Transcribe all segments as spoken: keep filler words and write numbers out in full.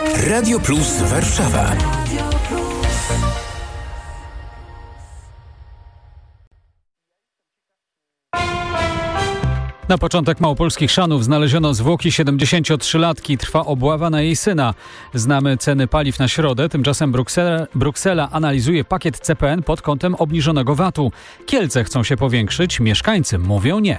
Radio Plus Warszawa. Na początek małopolskich Szanów znaleziono zwłoki siedemdziesięciotrzylatki. Trwa obława na jej syna. Znamy ceny paliw na środę. Tymczasem Bruksela, Bruksela analizuje pakiet C P N pod kątem obniżonego V A T-u. Kielce chcą się powiększyć, mieszkańcy mówią nie.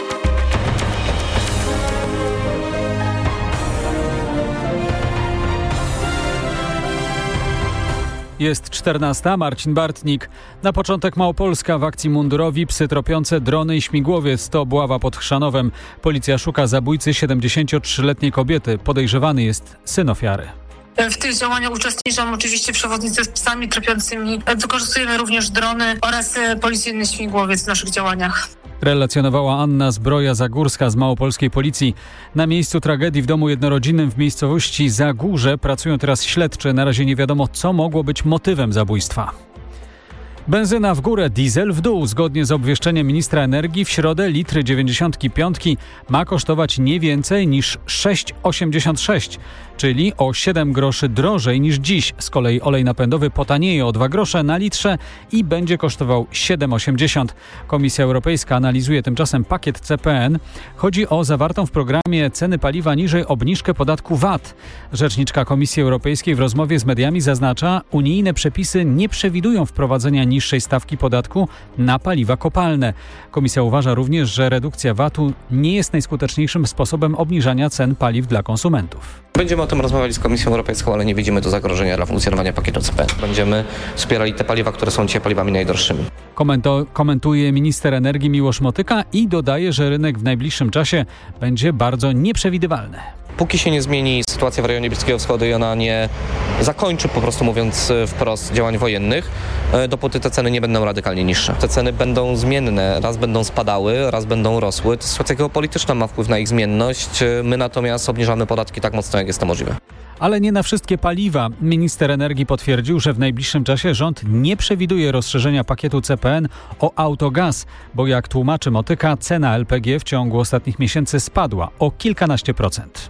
Jest czternasta, Marcin Bartnik. Na początek Małopolska w akcji mundurowi, psy tropiące, drony i śmigłowiec. To obława pod Chrzanowem. Policja szuka zabójcy siedemdziesięciotrzyletniej kobiety. Podejrzewany jest syn ofiary. W tych działaniach uczestniczą oczywiście przewodnicy z psami tropiącymi. Wykorzystujemy również drony oraz policyjny śmigłowiec w naszych działaniach. Relacjonowała Anna Zbroja-Zagórska z małopolskiej policji. Na miejscu tragedii w domu jednorodzinnym w miejscowości Zagórze pracują teraz śledczy. Na razie nie wiadomo, co mogło być motywem zabójstwa. Benzyna w górę, diesel w dół. Zgodnie z obwieszczeniem ministra energii w środę litr dziewięćdziesiąt pięć ma kosztować nie więcej niż sześć osiemdziesiąt sześć, czyli o siedem groszy drożej niż dziś. Z kolei olej napędowy potanieje o dwa grosze na litrze i będzie kosztował siedem osiemdziesiąt. Komisja Europejska analizuje tymczasem pakiet C P N. Chodzi o zawartą w programie ceny paliwa niżej obniżkę podatku V A T. Rzeczniczka Komisji Europejskiej w rozmowie z mediami zaznacza, unijne przepisy nie przewidują wprowadzenia niższej stawki podatku na paliwa kopalne. Komisja uważa również, że redukcja V A T-u nie jest najskuteczniejszym sposobem obniżania cen paliw dla konsumentów. Będziemy o tym rozmawiali z Komisją Europejską, ale nie widzimy tu zagrożenia dla funkcjonowania pakietu C P N. Będziemy wspierali te paliwa, które są dzisiaj paliwami najdroższymi. Komento- komentuje minister energii Miłosz Motyka i dodaje, że rynek w najbliższym czasie będzie bardzo nieprzewidywalny. Póki się nie zmieni sytuacja w rejonie Bliskiego Wschodu i ona nie zakończy, po prostu mówiąc wprost, działań wojennych, dopóty te ceny nie będą radykalnie niższe. Te ceny będą zmienne, raz będą spadały, raz będą rosły. To sytuacja geopolityczna ma wpływ na ich zmienność. My natomiast obniżamy podatki tak mocno, jak jest to możliwe. Ale nie na wszystkie paliwa. Minister energii potwierdził, że w najbliższym czasie rząd nie przewiduje rozszerzenia pakietu C P N o autogaz, bo jak tłumaczy Motyka, cena L P G w ciągu ostatnich miesięcy spadła o kilkanaście procent.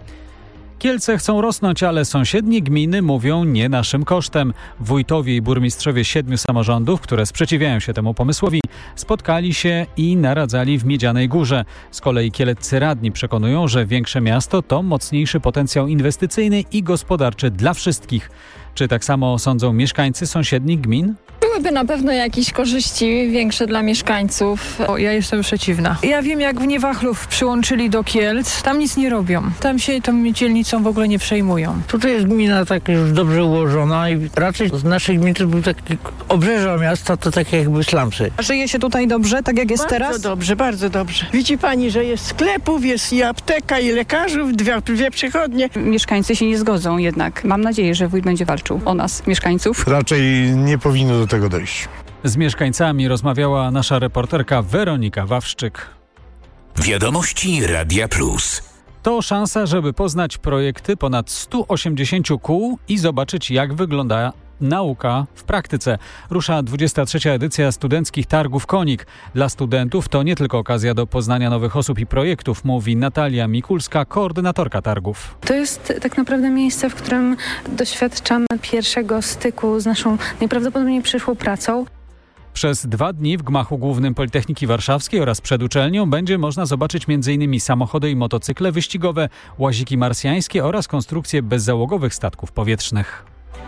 Kielce chcą rosnąć, ale sąsiednie gminy mówią nie naszym kosztem. Wójtowie i burmistrzowie siedmiu samorządów, które sprzeciwiają się temu pomysłowi, spotkali się i naradzali w Miedzianej Górze. Z kolei kieleccy radni przekonują, że większe miasto to mocniejszy potencjał inwestycyjny i gospodarczy dla wszystkich. Czy tak samo sądzą mieszkańcy sąsiednich gmin? Byłyby na pewno jakieś korzyści większe dla mieszkańców. O, ja jestem przeciwna. Ja wiem, jak w Niewachlów przyłączyli do Kielc, tam nic nie robią. Tam się tą dzielnicą w ogóle nie przejmują. Tutaj jest gmina tak już dobrze ułożona i raczej z naszej gminy to był taki obrzeża miasta, to takie jakby slumsy. Żyje się tutaj dobrze, tak jak jest bardzo teraz? Bardzo dobrze, bardzo dobrze. Widzi pani, że jest sklepów, jest i apteka, i lekarzów, dwie, dwie przychodnie. Mieszkańcy się nie zgodzą jednak. Mam nadzieję, że wójt będzie walczył o nas, mieszkańców. Raczej nie powinno do tego dojść. Z mieszkańcami rozmawiała nasza reporterka Weronika Wawrzyk. Wiadomości Radia Plus. To szansa, żeby poznać projekty ponad stu osiemdziesięciu kół i zobaczyć, jak wygląda nauka w praktyce. Rusza dwudziesta trzecia edycja studenckich targów Konik. Dla studentów to nie tylko okazja do poznania nowych osób i projektów, mówi Natalia Mikulska, koordynatorka targów. To jest tak naprawdę miejsce, w którym doświadczamy pierwszego styku z naszą najprawdopodobniej przyszłą pracą. Przez dwa dni w gmachu głównym Politechniki Warszawskiej oraz przed uczelnią będzie można zobaczyć między innymi samochody i motocykle wyścigowe, łaziki marsjańskie oraz konstrukcje bezzałogowych statków powietrznych.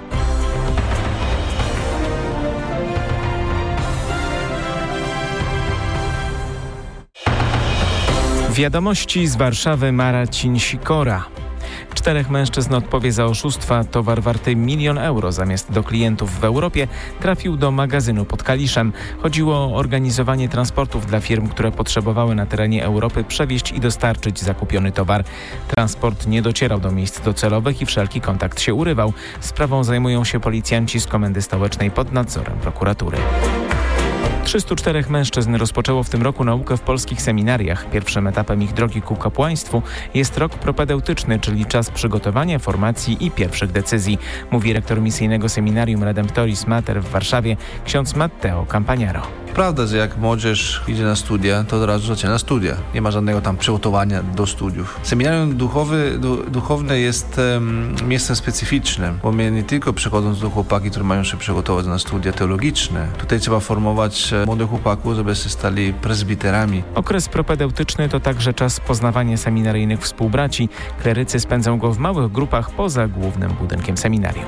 Wiadomości z Warszawy, Marcin Sikora. Czterech mężczyzn odpowie za oszustwa. Towar warty milion euro zamiast do klientów w Europie trafił do magazynu pod Kaliszem. Chodziło o organizowanie transportów dla firm, które potrzebowały na terenie Europy przewieźć i dostarczyć zakupiony towar. Transport nie docierał do miejsc docelowych i wszelki kontakt się urywał. Sprawą zajmują się policjanci z Komendy Stołecznej pod nadzorem prokuratury. trzystu czterech mężczyzn rozpoczęło w tym roku naukę w polskich seminariach. Pierwszym etapem ich drogi ku kapłaństwu jest rok propedeutyczny, czyli czas przygotowania, formacji i pierwszych decyzji, mówi rektor misyjnego seminarium Redemptoris Mater w Warszawie, ksiądz Matteo Campagnaro. Prawda, że jak młodzież idzie na studia, to od razu zaczyna studia. Nie ma żadnego tam przygotowania do studiów. Seminarium duchowy, du, duchowne jest um, miejscem specyficznym, bo my nie tylko przychodząc do chłopaki, które mają się przygotować na studia teologiczne. Tutaj trzeba formować młodych chłopaków, żeby się stali prezbiterami. Okres propedeutyczny to także czas poznawania seminaryjnych współbraci. Klerycy spędzą go w małych grupach poza głównym budynkiem seminarium.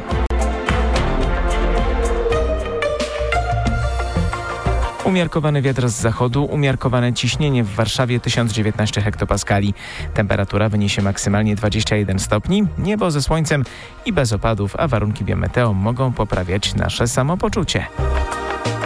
Umiarkowany wiatr z zachodu, umiarkowane ciśnienie w Warszawie tysiąc dziewiętnaście hektopaskali. Temperatura wyniesie maksymalnie dwadzieścia jeden stopni, niebo ze słońcem i bez opadów, a warunki biometeo mogą poprawiać nasze samopoczucie.